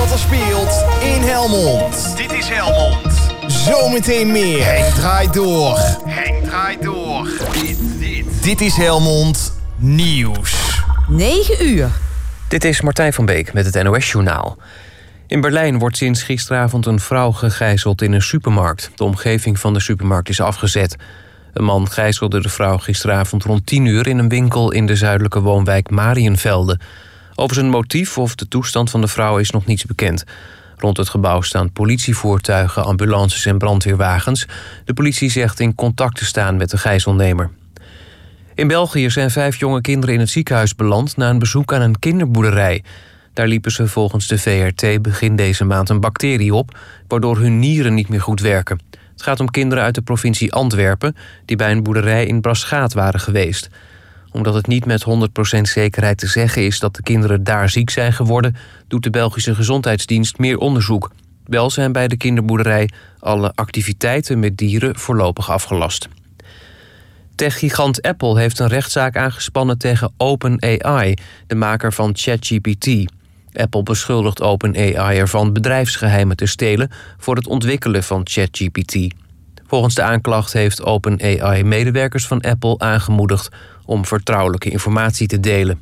wat er speelt in Helmond. Dit is Helmond. Zometeen meer. Henk draait door. Henk draait door. Dit is Helmond Nieuws. 9 uur. Dit is Martijn van Beek met het NOS-journaal. In Berlijn wordt sinds gisteravond een vrouw gegijzeld in een supermarkt. De omgeving van de supermarkt is afgezet. Een man gijzelde de vrouw gisteravond rond 10 uur... in een winkel in de zuidelijke woonwijk Mariënvelde. Over zijn motief of de toestand van de vrouw is nog niets bekend. Rond het gebouw staan politievoertuigen, ambulances en brandweerwagens. De politie zegt in contact te staan met de gijzelnemer. In België zijn 5 jonge kinderen in het ziekenhuis beland... na een bezoek aan een kinderboerderij. Daar liepen ze volgens de VRT begin deze maand een bacterie op... waardoor hun nieren niet meer goed werken. Het gaat om kinderen uit de provincie Antwerpen... die bij een boerderij in Braschaat waren geweest. Omdat het niet met 100% zekerheid te zeggen is... dat de kinderen daar ziek zijn geworden... doet de Belgische Gezondheidsdienst meer onderzoek. Wel zijn bij de kinderboerderij alle activiteiten met dieren voorlopig afgelast. Techgigant Apple heeft een rechtszaak aangespannen tegen OpenAI... de maker van ChatGPT. Apple beschuldigt OpenAI ervan bedrijfsgeheimen te stelen... voor het ontwikkelen van ChatGPT. Volgens de aanklacht heeft OpenAI medewerkers van Apple aangemoedigd... om vertrouwelijke informatie te delen.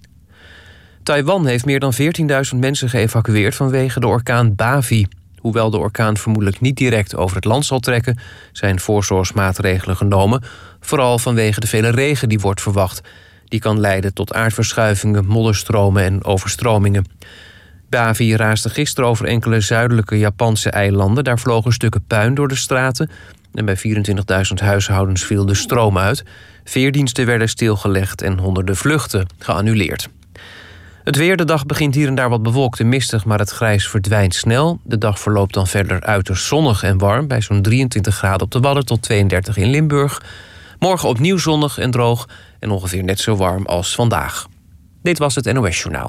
Taiwan heeft meer dan 14.000 mensen geëvacueerd vanwege de orkaan Bavi. Hoewel de orkaan vermoedelijk niet direct over het land zal trekken... zijn voorzorgsmaatregelen genomen... vooral vanwege de vele regen die wordt verwacht. Die kan leiden tot aardverschuivingen, modderstromen en overstromingen. Bavi raasde gisteren over enkele zuidelijke Japanse eilanden. Daar vlogen stukken puin door de straten... en bij 24.000 huishoudens viel de stroom uit. Veerdiensten werden stilgelegd en honderden vluchten geannuleerd. Het weer, de dag begint hier en daar wat bewolkt en mistig... maar het grijs verdwijnt snel. De dag verloopt dan verder uiterst zonnig en warm... bij zo'n 23 graden op de Wadden tot 32 in Limburg. Morgen opnieuw zonnig en droog en ongeveer net zo warm als vandaag. Dit was het NOS Journaal.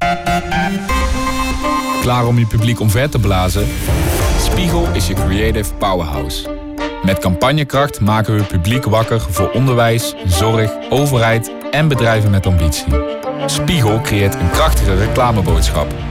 Klaar om je publiek omver te blazen? Spiegel is je creative powerhouse. Met campagnekracht maken we het publiek wakker voor onderwijs, zorg, overheid en bedrijven met ambitie. Spiegel creëert een krachtige reclameboodschap.